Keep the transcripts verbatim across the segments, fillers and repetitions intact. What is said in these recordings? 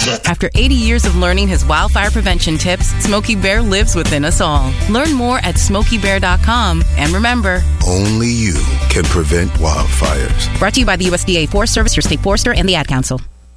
After eighty years of learning his wildfire prevention tips, Smokey Bear lives within us all. Learn more at smokey bear dot com. And remember, only you can prevent wildfires. Brought to you by the U S D A Forest Service, your state forester, and the Ad Council.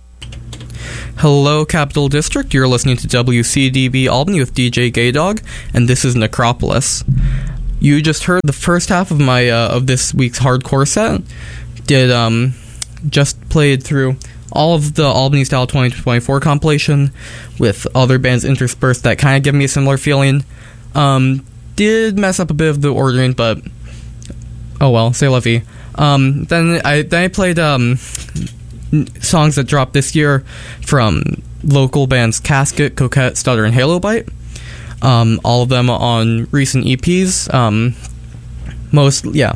Hello, Capital District. You're listening to W C D B Albany with D J Gaydog, and this is Necropolis. You just heard the first half of my uh, of this week's hardcore set. Did um just played through all of the Albany Style twenty twenty-four compilation with other bands interspersed that kind of give me a similar feeling. Um, did mess up a bit of the ordering, but oh well, c'est la vie. Um, then I then I played um. songs that dropped this year from local bands Casket, Coquette, Stutter, and Halo Bite. Um, all of them on recent E Ps. Um, most, yeah.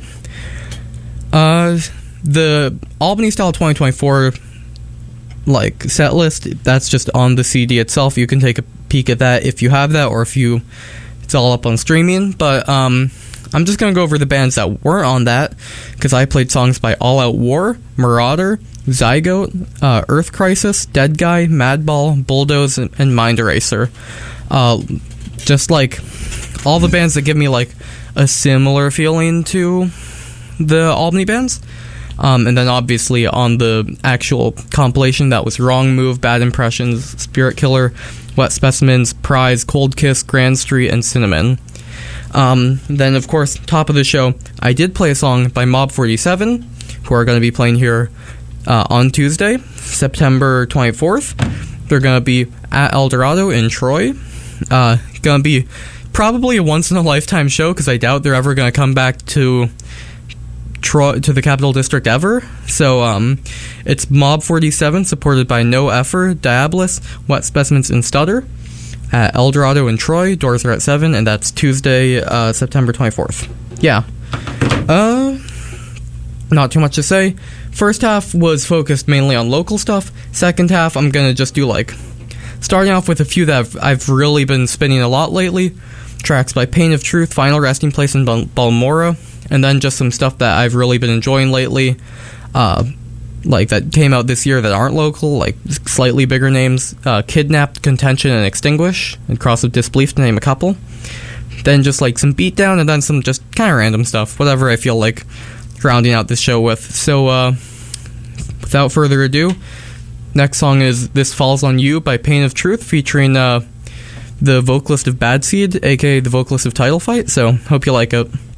Uh, the Albany Style twenty twenty-four like set list, that's just on the C D itself. You can take a peek at that if you have that, or if you, it's all up on streaming. But um, I'm just gonna go over the bands that weren't on that, because I played songs by All Out War, Marauder, Zygote, uh, Earth Crisis, Dead Guy, Madball, Bulldoze, and, and Mind Eraser. Uh, just like all the bands that give me like a similar feeling to the Albany bands. Um, and then obviously on the actual compilation, that was Wrong Move, Bad Impressions, Spirit Killer, Wet Specimens, Prize, Cold Kiss, Grand Street, and Cinnamon. Um, then of course, top of the show, I did play a song by Mob forty-seven, who are going to be playing here Uh, on Tuesday, September twenty-fourth. They're going to be at El Dorado in Troy. Uh, going to be probably a once-in-a-lifetime show, because I doubt they're ever going to come back to Troy, to the Capital District ever. So um, it's Mob forty-seven, supported by No Effort, Diabolus, Wet Specimens, and Stutter at El Dorado in Troy. Doors are at seven, and that's Tuesday, uh, September twenty-fourth. Yeah. Uh, not too much to say. First half was focused mainly on local stuff. Second half, I'm going to just do, like, starting off with a few that I've, I've really been spinning a lot lately. Tracks by Pain of Truth, Final Resting Place, and Bal- Balmora. And then just some stuff that I've really been enjoying lately. Uh, like, that came out this year that aren't local, like, slightly bigger names. Uh, Kidnapped, Contention, and Extinguish, and Cross of Disbelief, to name a couple. Then just, like, some beatdown, and then some just kind of random stuff. Whatever I feel like rounding out this show with. So, uh, without further ado, next song is This Falls on You by Pain of Truth, featuring uh, the vocalist of Bad Seed, aka the vocalist of Title Fight. So, hope you like it.